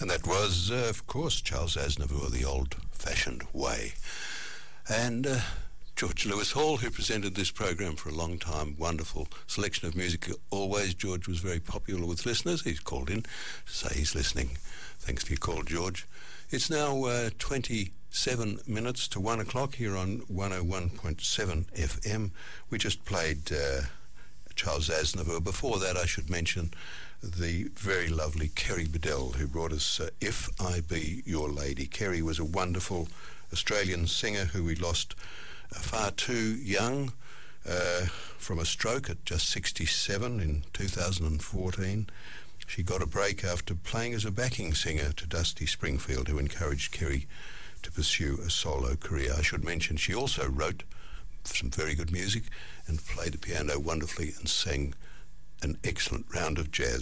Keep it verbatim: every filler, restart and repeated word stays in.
And that was, uh, of course, Charles Aznavour, The Old-Fashioned Way. And uh, George Lewis Hall, who presented this program for a long time. Wonderful selection of music. Always, George was very popular with listeners. He's called in to say he's listening. Thanks for your call, George. It's now uh, twenty-seven minutes to one o'clock here on one oh one point seven F M. We just played uh, Charles Aznavour. Before that, I should mention the very lovely Kerry Bedell, who brought us uh, If I Be Your Lady. Kerry was a wonderful Australian singer who we lost uh, far too young uh, from a stroke at just sixty-seven in two thousand fourteen. She got a break after playing as a backing singer to Dusty Springfield, who encouraged Kerry to pursue a solo career. I should mention she also wrote some very good music and played the piano wonderfully and sang an excellent round of jazz.